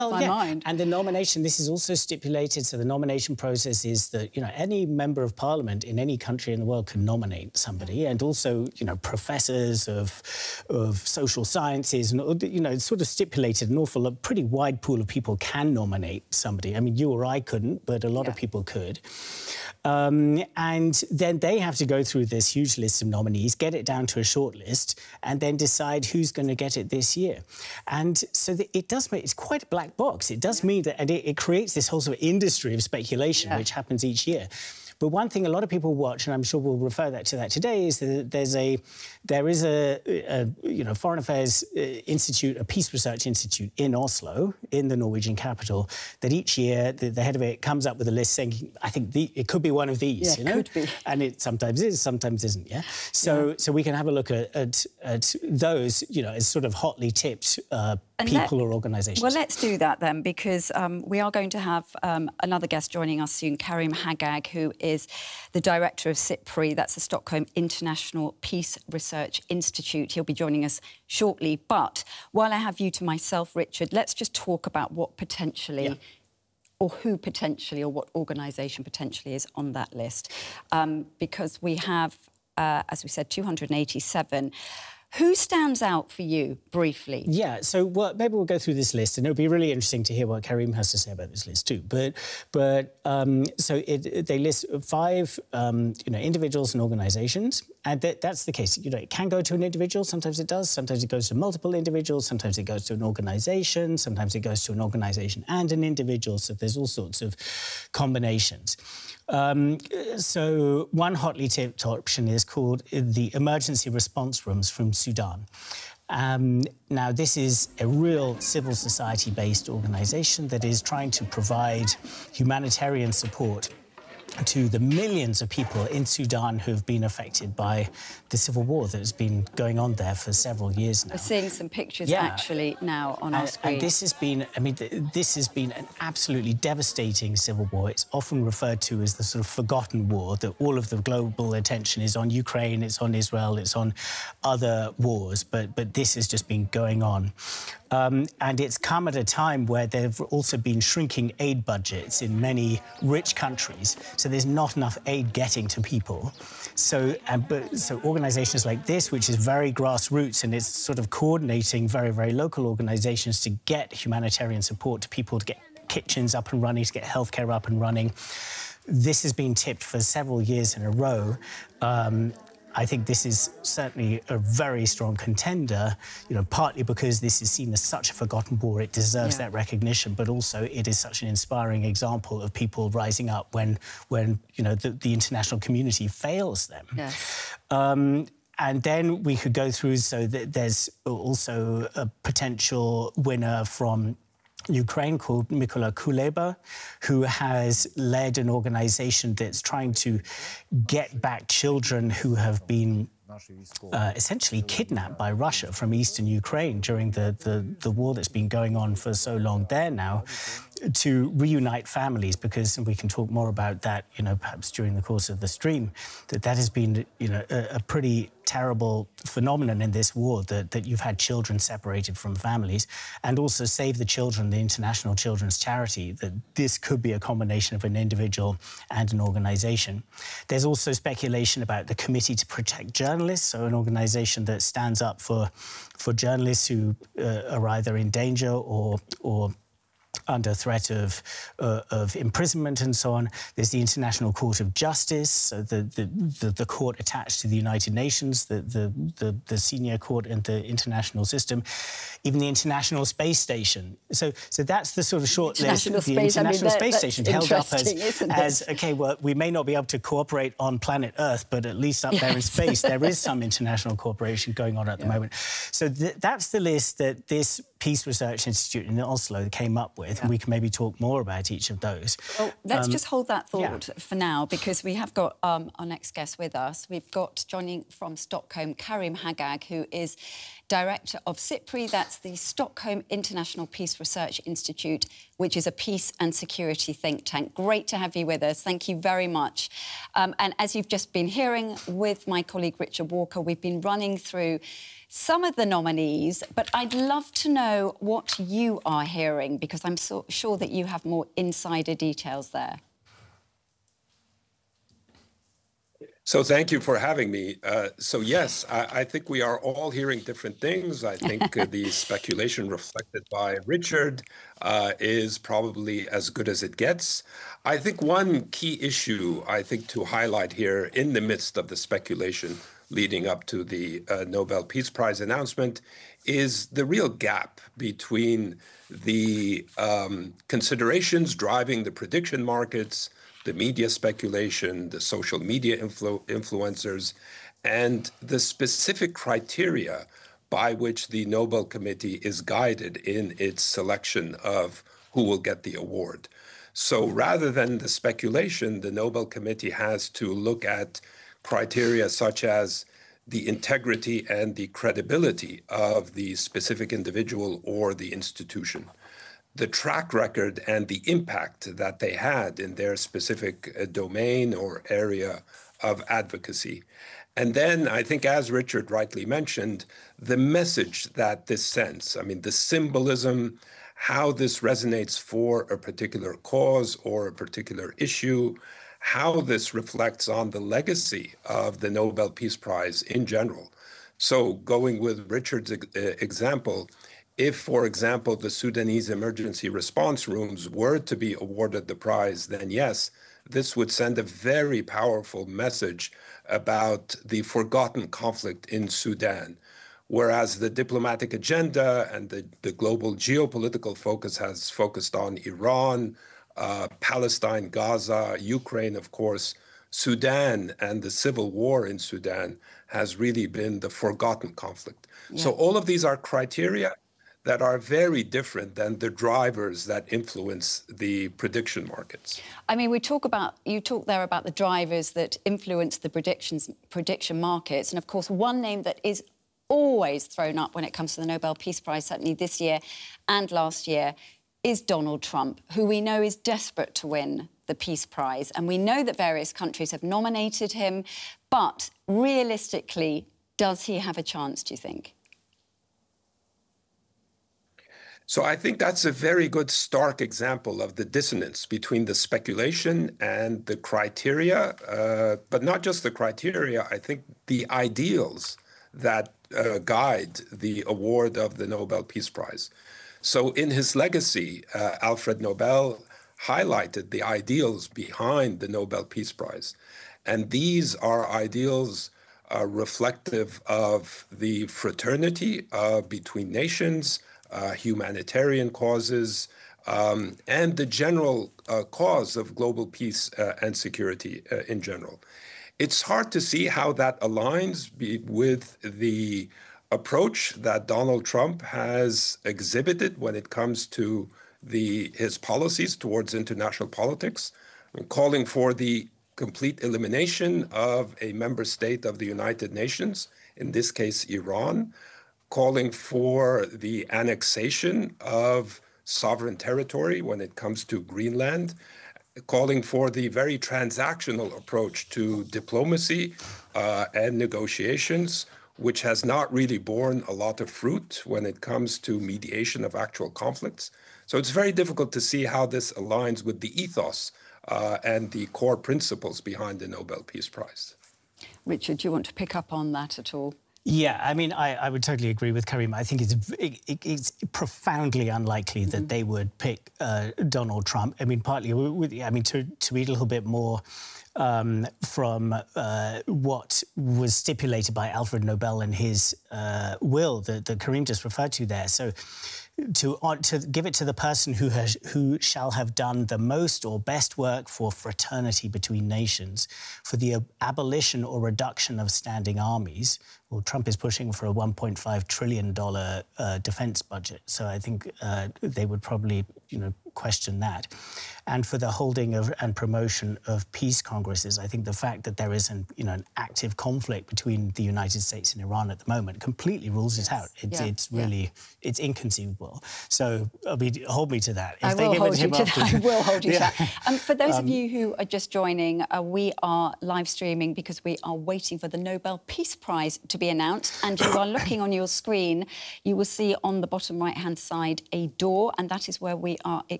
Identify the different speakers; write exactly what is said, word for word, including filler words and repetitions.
Speaker 1: Well,
Speaker 2: my
Speaker 1: yeah.
Speaker 2: mind.
Speaker 1: And the nomination, this is also stipulated, so the nomination process is that, you know, any member of parliament in any country in the world can nominate somebody, and also, you know, professors of, of social sciences, and, you know, it's sort of stipulated an awful, a pretty wide pool of people can nominate somebody. I mean, you or I couldn't, but a lot
Speaker 2: yeah.
Speaker 1: of people could. Um, and then they have to go through this huge list of nominees, get it down to a short list, and then decide who's going to get it this year. And so the, it does make, it's quite a black box. It does mean that, and it, it creates this whole sort of industry of speculation, yeah. which happens each year. But one thing a lot of people watch, and I'm sure we'll refer that to that today, is that there's a, there is a, a you know, Foreign Affairs Institute, a Peace Research Institute in Oslo, in the Norwegian capital, that each year the, the head of it comes up with a list saying, I think the, it could be one of these,
Speaker 2: yeah,
Speaker 1: you know?
Speaker 2: Could be.
Speaker 1: And it sometimes is, sometimes isn't, yeah? So, yeah. so we can have a look at, at, at those, you know, as sort of hotly tipped uh, people let, or organisations.
Speaker 2: Well, let's do that then, because um, we are going to have um, another guest joining us soon, Karim Haggag, who is the director of SIPRI, that's the Stockholm International Peace Research Institute. He'll be joining us shortly. But while I have you to myself, Richard, let's just talk about what potentially... Yeah. or who potentially, or what organisation potentially is on that list. Um, because we have, uh, as we said, two hundred eighty-seven. Who stands out for you, briefly?
Speaker 1: Yeah, so well, maybe we'll go through this list, and it'll be really interesting to hear what Karim has to say about this list too. But, but um, so it, they list five, um, you know, individuals and organisations, and that, that's the case. You know, it can go to an individual. Sometimes it does. Sometimes it goes to multiple individuals. Sometimes it goes to an organisation. Sometimes it goes to an organisation and an individual. So there's all sorts of combinations. Um, so one hotly tipped option is called the Emergency Response Rooms from Sudan. Um, now, this is a real civil society-based organisation that is trying to provide humanitarian support to the millions of people in Sudan who have been affected by the civil war that has been going on there for several years now.
Speaker 2: We're seeing some pictures
Speaker 1: yeah.
Speaker 2: actually now on
Speaker 1: and,
Speaker 2: our screen.
Speaker 1: And this has been, I mean, this has been an absolutely devastating civil war. It's often referred to as the sort of forgotten war, that all of the global attention is on Ukraine, it's on Israel, it's on other wars, but, but this has just been going on. Um, and it's come at a time where there have also been shrinking aid budgets in many rich countries, so there's not enough aid getting to people. So, and, but, so organisations like this, which is very grassroots and is sort of coordinating very, very local organisations to get humanitarian support to people, to get kitchens up and running, to get healthcare up and running. This has been tipped for several years in a row. Um, I think this is certainly a very strong contender, you know, partly because this is seen as such a forgotten war. It deserves yeah. that recognition, but also it is such an inspiring example of people rising up when, when you know, the, the international community fails them.
Speaker 2: Yes.
Speaker 1: Um, and then we could go through, so that there's also a potential winner from Ukraine called Mykola Kuleba, who has led an organisation that's trying to get back children who have been uh, essentially kidnapped by Russia from eastern Ukraine during the, the, the war that's been going on for so long there now, to reunite families, because, and we can talk more about that, you know, perhaps during the course of the stream, that that has been, you know, a, a pretty terrible phenomenon in this war, that, that you've had children separated from families, and also Save the Children, the international children's charity, that this could be a combination of an individual and an organisation. There's also speculation about the Committee to Protect Journalists, so an organisation that stands up for, for journalists who uh, are either in danger or, or under threat of, uh, of imprisonment and so on. There's the International Court of Justice, so the, the, the, the court attached to the United Nations, the, the, the, the senior court in the international system, even the International Space Station. So, so that's the sort of short list. The
Speaker 2: Space,
Speaker 1: International
Speaker 2: I mean,
Speaker 1: Space Station held up as, as,
Speaker 2: it?
Speaker 1: OK, well, we may not be able to cooperate on planet Earth, but at least up yes. there in space, there is some international cooperation going on at yeah. the moment. So th that's the list that this Peace Research Institute in Oslo came up with. Yeah. And we can maybe talk more about each of those.
Speaker 2: Well, let's um, just hold that thought
Speaker 1: yeah.
Speaker 2: for now, because we have got um, our next guest with us. We've got, joining from Stockholm, Karim Haggag, who is director of SIPRI, that's the Stockholm International Peace Research Institute, which is a peace and security think tank. Great to have you with us. Thank you very much. Um, and as you've just been hearing with my colleague Richard Walker, we've been running through some of the nominees, but I'd love to know what you are hearing, because I'm so sure that you have more insider details there.
Speaker 3: So thank you for having me. Uh, so yes, I, I think we are all hearing different things. I think uh, the speculation reflected by Richard uh, is probably as good as it gets. I think one key issue, I think, to highlight here in the midst of the speculation leading up to the uh, Nobel Peace Prize announcement is the real gap between the um, considerations driving the prediction markets, the media speculation, the social media influ influencers, and the specific criteria by which the Nobel Committee is guided in its selection of who will get the award. So rather than the speculation, the Nobel Committee has to look at criteria such as the integrity and the credibility of the specific individual or the institution, the track record and the impact that they had in their specific uh, domain or area of advocacy. And then I think, as Richard rightly mentioned, the message that this sends, I mean, the symbolism, how this resonates for a particular cause or a particular issue, how this reflects on the legacy of the Nobel Peace Prize in general. So going with Richard's uh, example, if, for example, the Sudanese emergency response rooms were to be awarded the prize, then yes, this would send a very powerful message about the forgotten conflict in Sudan. Whereas the diplomatic agenda and the, the global geopolitical focus has focused on Iran, uh, Palestine, Gaza, Ukraine, of course, Sudan and the civil war in Sudan has really been the forgotten conflict. Yeah. So all of these are criteria that are very different than the drivers that influence the prediction markets.
Speaker 2: I mean, we talk about, you talk there about the drivers that influence the predictions, prediction markets. And of course, one name that is always thrown up when it comes to the Nobel Peace Prize, certainly this year and last year, is Donald Trump, who we know is desperate to win the Peace Prize. And we know that various countries have nominated him. But realistically, does he have a chance, do you think?
Speaker 3: So I think that's a very good stark example of the dissonance between the speculation and the criteria, uh, but not just the criteria, I think the ideals that uh, guide the award of the Nobel Peace Prize. So in his legacy, uh, Alfred Nobel highlighted the ideals behind the Nobel Peace Prize. And these are ideals uh, reflective of the fraternity uh, between nations, Uh, humanitarian causes, um, and the general uh, cause of global peace uh, and security uh, in general. It's hard to see how that aligns be with the approach that Donald Trump has exhibited when it comes to the, his policies towards international politics, calling for the complete elimination of a member state of the United Nations, in this case, Iran, calling for the annexation of sovereign territory when it comes to Greenland, calling for the very transactional approach to diplomacy uh, and negotiations, which has not really borne a lot of fruit when it comes to mediation of actual conflicts. So it's very difficult to see how this aligns with the ethos uh, and the core principles behind the Nobel Peace Prize.
Speaker 2: Richard, do you want to pick up on that at all?
Speaker 1: Yeah, I mean, I, I would totally agree with Karim. I think it's it, it's profoundly unlikely that mm-hmm. they would pick uh, Donald Trump. I mean, partly, with, I mean, to, to read a little bit more um, from uh, what was stipulated by Alfred Nobel in his uh, will that, that Karim just referred to there. So to, to give it to the person who, has, who shall have done the most or best work for fraternity between nations, for the abolition or reduction of standing armies. Well, Trump is pushing for a one point five trillion dollars uh, defense budget. So I think uh, they would probably, you know, question that. And for the holding of and promotion of peace congresses, I think the fact that there is an, you know, an active conflict between the United States and Iran at the moment completely rules yes. it out. It's, yeah. it's really, yeah. it's inconceivable. So, I mean, hold me to that. If
Speaker 2: I
Speaker 1: they
Speaker 2: will
Speaker 1: give
Speaker 2: hold
Speaker 1: it
Speaker 2: you to
Speaker 1: after...
Speaker 2: that. I will hold you
Speaker 1: yeah.
Speaker 2: to that. Um, for those
Speaker 1: um,
Speaker 2: of you who are just joining, uh, we are live streaming because we are waiting for the Nobel Peace Prize to be announced. And you are looking on your screen, you will see on the bottom right-hand side a door, and that is where we are